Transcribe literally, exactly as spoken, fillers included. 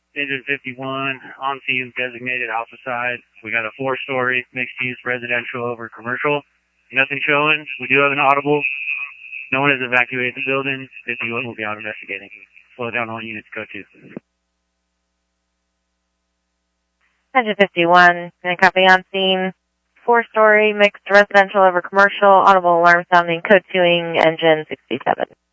Engine fifty-one, on scene designated alpha side. We got a four-story mixed-use residential over commercial. Nothing showing. We do have an audible. No one has evacuated the building. fifty-one will be out investigating. Slow down all units, code two. Engine fifty-one, going to copy on scene. Four-story mixed residential over commercial. Audible alarm sounding, code two-ing engine sixty-seven.